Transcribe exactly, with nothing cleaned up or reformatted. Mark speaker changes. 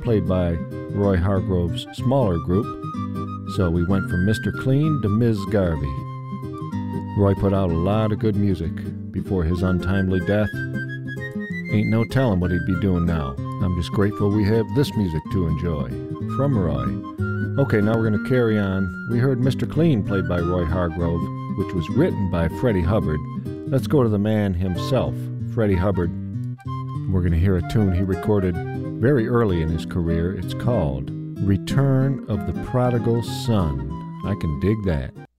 Speaker 1: played by Roy Hargrove's smaller group. So we went from Mister Clean to Miz Garvey. Roy put out a lot of good music before his untimely death. Ain't no telling what he'd be doing now. I'm just grateful we have this music to enjoy. From Roy. Okay, now we're going to carry on. We heard Mister Clean played by Roy Hargrove, which was written by Freddie Hubbard. Let's go to the man himself, Freddie Hubbard. We're going to hear a tune he recorded very early in his career. It's called Return of the Prodigal Son. I can dig that.